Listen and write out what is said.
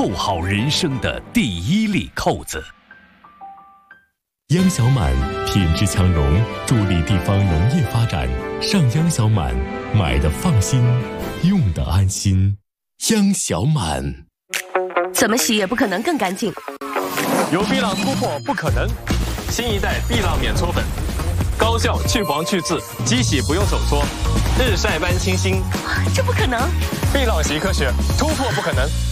扣好人生的第一粒扣子。 央小满品质强融，助力地方农业发展。上央小满，买的放心，用的安心。央小满， 怎么洗也不可能更干净。 由碧浪突破不可能，新一代碧浪免搓粉，高效去黄去渍，机洗不用手搓，日晒般清新。 这不可能！ 碧浪洗科学，突破不可能。